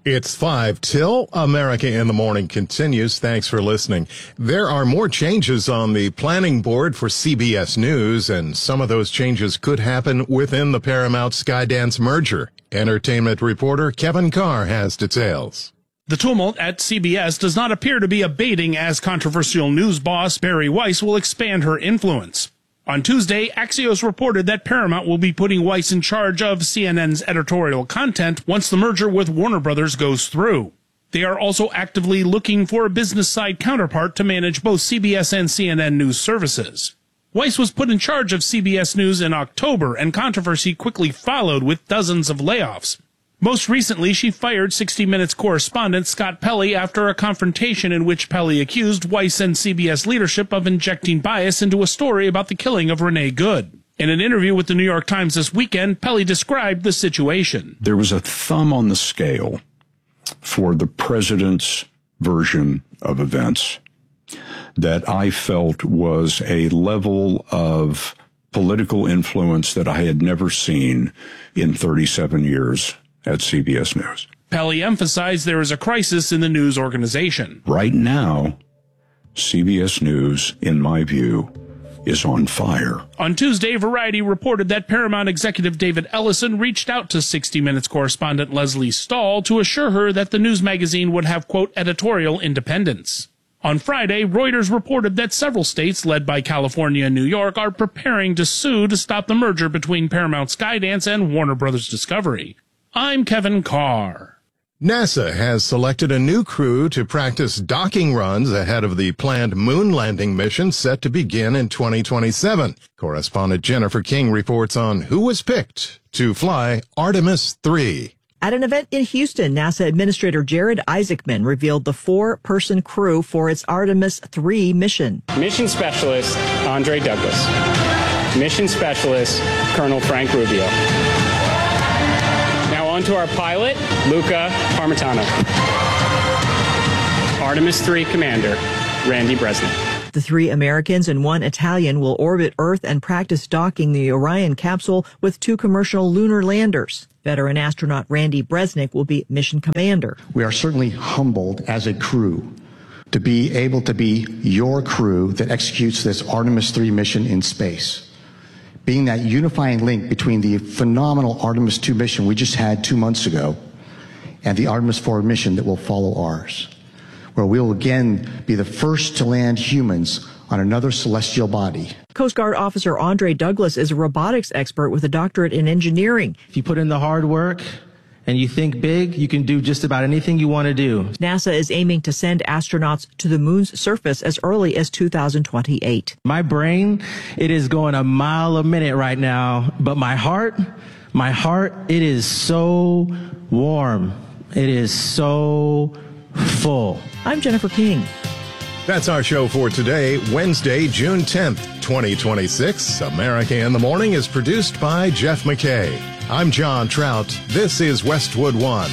It's 5 till. America in the Morning continues. Thanks for listening. There are more changes on the planning board for CBS News, and some of those changes could happen within the Paramount-Skydance merger. Entertainment reporter Kevin Carr has details. The tumult at CBS does not appear to be abating as controversial news boss Bari Weiss will expand her influence. On Tuesday, Axios reported that Paramount will be putting Weiss in charge of CNN's editorial content once the merger with Warner Brothers goes through. They are also actively looking for a business-side counterpart to manage both CBS and CNN news services. Weiss was put in charge of CBS News in October, and controversy quickly followed with dozens of layoffs. Most recently, she fired 60 Minutes correspondent Scott Pelley after a confrontation in which Pelley accused Weiss and CBS leadership of injecting bias into a story about the killing of Renee Good. In an interview with the New York Times this weekend, Pelley described the situation. There was a thumb on the scale for the president's version of events that I felt was a level of political influence that I had never seen in 37 years at CBS News. Pelley emphasized there is a crisis in the news organization. Right now, CBS News, in my view, is on fire. On Tuesday, Variety reported that Paramount executive David Ellison reached out to 60 Minutes correspondent Leslie Stahl to assure her that the news magazine would have, quote, editorial independence. On Friday, Reuters reported that several states, led by California and New York, are preparing to sue to stop the merger between Paramount Skydance and Warner Brothers Discovery. I'm Kevin Carr. NASA has selected a new crew to practice docking runs ahead of the planned moon landing mission set to begin in 2027. Correspondent Jennifer King reports on who was picked to fly Artemis 3. At an event in Houston, NASA Administrator Jared Isaacman revealed the 4-person crew for its Artemis 3 mission. Mission Specialist Andre Douglas. Mission Specialist Colonel Frank Rubio. Now on to our pilot, Luca Parmitano. Artemis 3 Commander, Randy Bresnik. The 3 Americans and 1 Italian will orbit Earth and practice docking the Orion capsule with 2 commercial lunar landers. Veteran astronaut Randy Bresnik will be mission commander. We are certainly humbled as a crew to be able to be your crew that executes this Artemis 3 mission in space, being that unifying link between the phenomenal Artemis 2 mission we just had 2 months ago and the Artemis 4 mission that will follow ours, where we will again be the first to land humans on another celestial body. Coast Guard officer Andre Douglas is a robotics expert with a doctorate in engineering. If you put in the hard work and you think big, you can do just about anything you want to do. NASA is aiming to send astronauts to the moon's surface as early as 2028. My brain, it is going a mile a minute right now, but my heart, it is so warm. It is so full. I'm Jennifer King. That's our show for today, Wednesday, June 10th, 2026. America in the Morning is produced by Jeff McKay. I'm John Trout. This is Westwood One.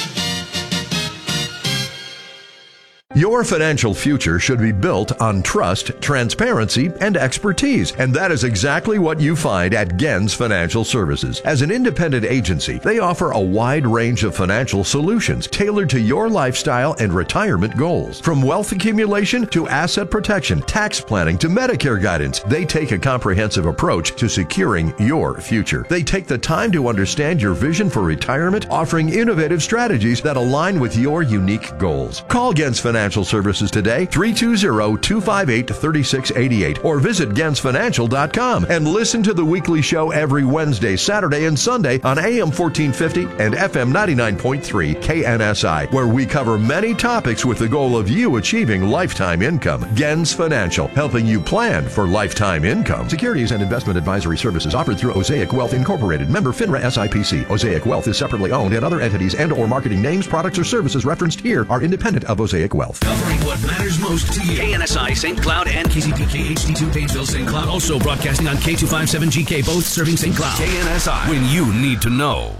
Your financial future should be built on trust, transparency, and expertise. And that is exactly what you find at Gens Financial Services. As an independent agency, they offer a wide range of financial solutions tailored to your lifestyle and retirement goals. From wealth accumulation to asset protection, tax planning to Medicare guidance, they take a comprehensive approach to securing your future. They take the time to understand your vision for retirement, offering innovative strategies that align with your unique goals. Call Gens Financial Services today, 320-258-3688, or visit GensFinancial.com and listen to the weekly show every Wednesday, Saturday, and Sunday on AM 1450 and FM 99.3 KNSI, where we cover many topics with the goal of you achieving lifetime income. Gens Financial, helping you plan for lifetime income. Securities and investment advisory services offered through Osaic Wealth Incorporated, member FINRA SIPC. Osaic Wealth is separately owned, and other entities and or marketing names, products, or services referenced here are independent of Osaic Wealth. Covering what matters most to you. KNSI St. Cloud and KCPK HD2 Painesville St. Cloud. Also broadcasting on K257GK, both serving St. Cloud. KNSI, when you need to know.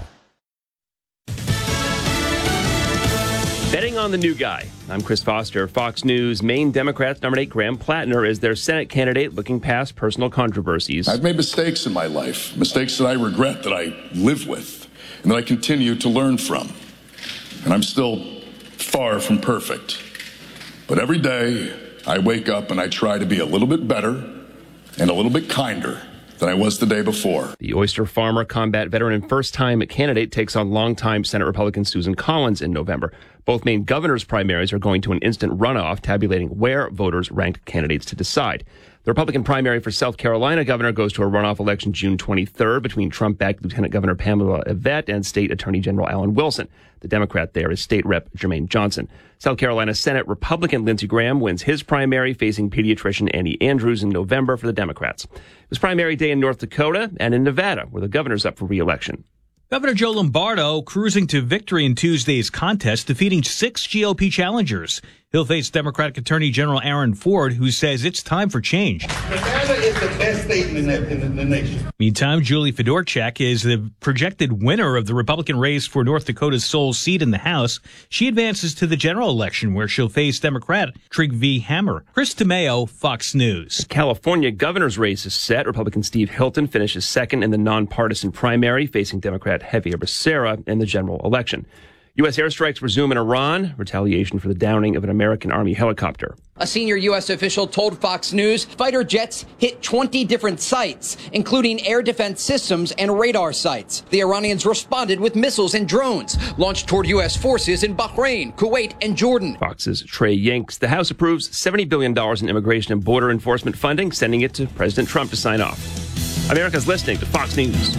Betting on the new guy. I'm Chris Foster. Fox News Maine Democrats nominate Graham Plattner as their Senate candidate, looking past personal controversies. I've made mistakes in my life, mistakes that I regret, that I live with, and that I continue to learn from. and I'm still far from perfect. But every day I wake up and I try to be a little bit better and a little bit kinder than I was the day before. The oyster farmer, combat veteran, and first-time candidate takes on longtime Senate Republican Susan Collins in November. Both main governors' primaries are going to an instant runoff, tabulating where voters ranked candidates to decide. The Republican primary for South Carolina governor goes to a runoff election June 23rd between Trump-backed Lieutenant Governor Pamela Yvette and State Attorney General Alan Wilson. The Democrat there is State Rep. Jermaine Johnson. South Carolina Senate Republican Lindsey Graham wins his primary, facing pediatrician Annie Andrews in November for the Democrats. It was primary day in North Dakota and in Nevada, where the governor's up for re-election. Governor Joe Lombardo cruising to victory in Tuesday's contest, defeating 6 GOP challengers. He'll face Democratic Attorney General Aaron Ford, who says it's time for change. Nevada is the best state in the nation. Meantime, Julie Fedorchak is the projected winner of the Republican race for North Dakota's sole seat in the House. She advances to the general election, where she'll face Democrat Trygve Hammer. Chris DeMeo, Fox News. The California governor's race is set. Republican Steve Hilton finishes second in the nonpartisan primary, facing Democrat Javier Becerra in the general election. U.S. airstrikes resume in Iran, retaliation for the downing of an American Army helicopter. A senior U.S. official told Fox News fighter jets hit 20 different sites, including air defense systems and radar sites. The Iranians responded with missiles and drones launched toward U.S. forces in Bahrain, Kuwait, and Jordan. Fox's Trey Yanks. The House approves $70 billion in immigration and border enforcement funding, sending it to President Trump to sign off. America's listening to Fox News.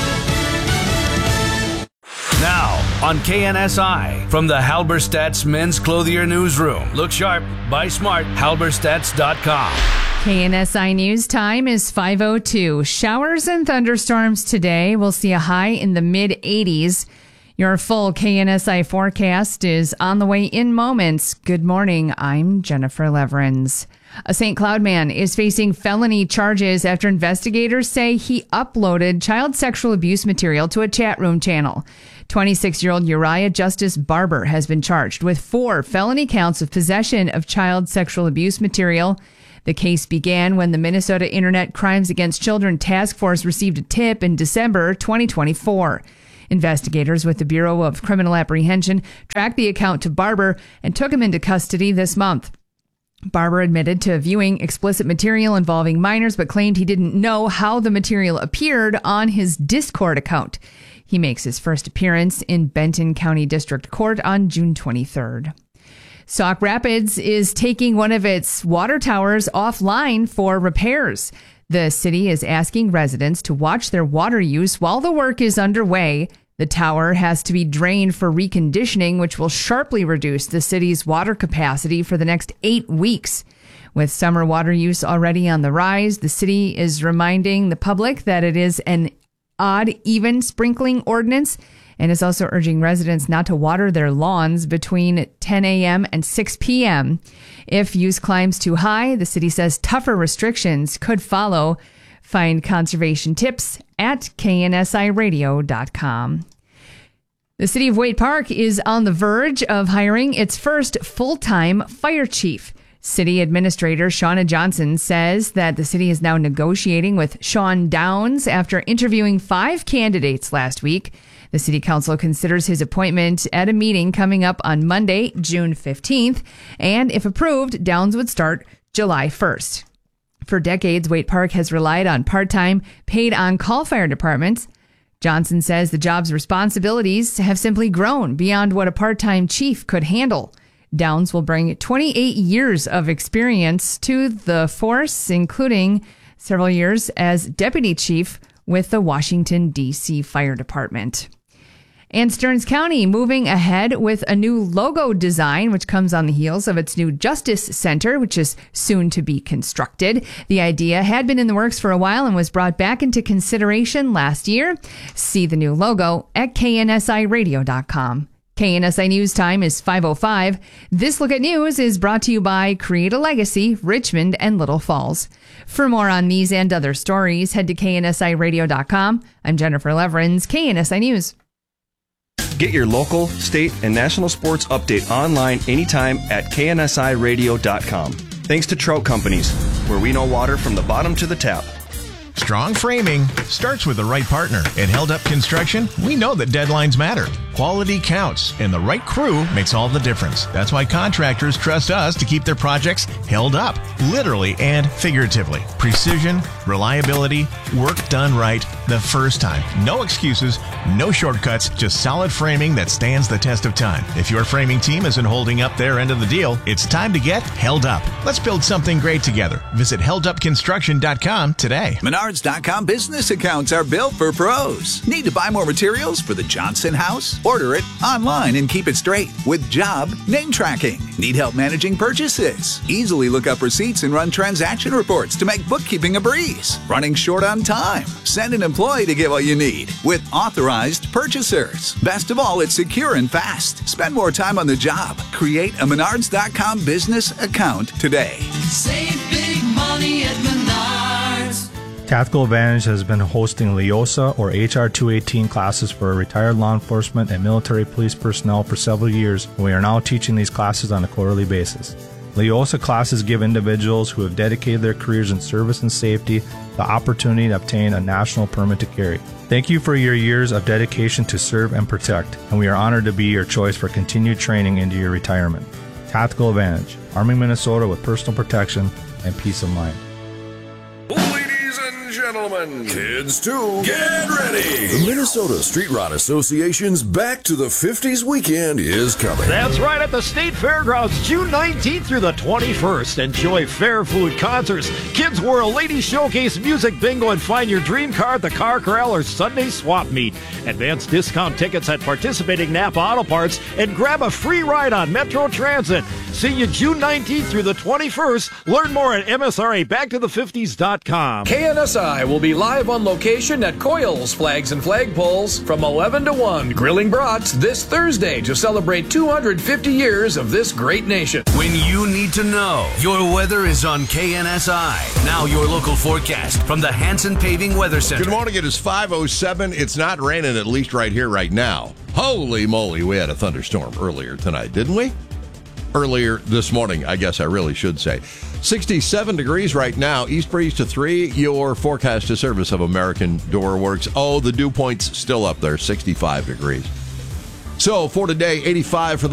Now, on KNSI, from the Halberstadt's Men's Clothier Newsroom. Look sharp, buy smart, halberstats.com. KNSI News time is 5:02. Showers and thunderstorms today. We'll see a high in the mid-80s. Your full KNSI forecast is on the way in moments. Good morning. I'm Jennifer Leverins. A St. Cloud man is facing felony charges after investigators say he uploaded child sexual abuse material to a chat room channel. 26-year-old Uriah Justice Barber has been charged with 4 felony counts of possession of child sexual abuse material. The case began when the Minnesota Internet Crimes Against Children Task Force received a tip in December 2024. Investigators with the Bureau of Criminal Apprehension tracked the account to Barber and took him into custody this month. Barber admitted to viewing explicit material involving minors, but claimed he didn't know how the material appeared on his Discord account. He makes his first appearance in Benton County District Court on June 23rd. Sauk Rapids is taking one of its water towers offline for repairs. The city is asking residents to watch their water use while the work is underway. The tower has to be drained for reconditioning, which will sharply reduce the city's water capacity for the next 8 weeks. With summer water use already on the rise, the city is reminding the public that it is an odd, even sprinkling ordinance and is also urging residents not to water their lawns between 10 a.m. and 6 p.m. If use climbs too high, the city says tougher restrictions could follow. Find conservation tips at KNSIRadio.com. The city of Waite Park is on the verge of hiring its first full-time fire chief. City Administrator Shauna Johnson says that the city is now negotiating with Sean Downs after interviewing 5 candidates last week. The city council considers his appointment at a meeting coming up on Monday, June 15th. And if approved, Downs would start July 1st. For decades, Waite Park has relied on part-time, paid on-call fire departments. Johnson says the job's responsibilities have simply grown beyond what a part-time chief could handle. Downs will bring 28 years of experience to the force, including several years as deputy chief with the Washington, D.C. Fire Department. And Stearns County moving ahead with a new logo design, which comes on the heels of its new Justice Center, which is soon to be constructed. The idea had been in the works for a while and was brought back into consideration last year. See the new logo at KNSIRadio.com. KNSI News time is 5:05. This Look at News is brought to you by Create a Legacy, Richmond and Little Falls. For more on these and other stories, head to KNSIRadio.com. I'm Jennifer Leverins, KNSI News. Get your local, state, and national sports update online anytime at KNSIRadio.com. Thanks to Trout Companies, where we know water from the bottom to the tap. Strong framing starts with the right partner. At Held Up Construction, we know that deadlines matter. Quality counts, and the right crew makes all the difference. That's why contractors trust us to keep their projects held up, literally and figuratively. Precision, reliability, work done right the first time. No excuses, no shortcuts, just solid framing that stands the test of time. If your framing team isn't holding up their end of the deal, it's time to get held up. Let's build something great together. Visit heldupconstruction.com today. Menards.com business accounts are built for pros. Need to buy more materials for the Johnson house? Order it online and keep it straight with job name tracking. Need help managing purchases? Easily look up receipts and run transaction reports to make bookkeeping a breeze. Running short on time? Send an employee to get what you need with authorized purchasers. Best of all, it's secure and fast. Spend more time on the job. Create a Menards.com business account today. Save big money at Menards. Tactical Advantage has been hosting LEOSA or HR 218 classes for retired law enforcement and military police personnel for several years, and we are now teaching these classes on a quarterly basis. LEOSA classes give individuals who have dedicated their careers in service and safety the opportunity to obtain a national permit to carry. Thank you for your years of dedication to serve and protect, and we are honored to be your choice for continued training into your retirement. Tactical Advantage, arming Minnesota with personal protection and peace of mind. Ladies and gentlemen, kids too, get ready! The Minnesota Street Rod Association's Back to the 50s weekend is coming. That's right, at the State Fairgrounds, June 19th through the 21st. Enjoy fair food, concerts, Kids World, Ladies Showcase, music bingo, and find your dream car at the Car Corral or Sunday Swap Meet. Advanced discount tickets at participating Napa Auto Parts and grab a free ride on Metro Transit. See you June 19th through the 21st. Learn more at MSRABackToThe50s.com. KNSI will be live on location at Coyle's Flags and Flagpoles from 11 to 1, grilling brats this Thursday to celebrate 250 years of this great nation. When you need to know, your weather is on KNSI. Now your local forecast from the Hanson Paving Weather Center. Good morning. It is 5:07. It's not raining, at least right here, right now. Holy moly, we had a thunderstorm earlier tonight, didn't we? Earlier this morning, I guess I really should say. 67 degrees right now, east breeze to 3. Your forecast to service of American Door Works. Oh, the dew point's still up there, 65 degrees. So for today, 85 for the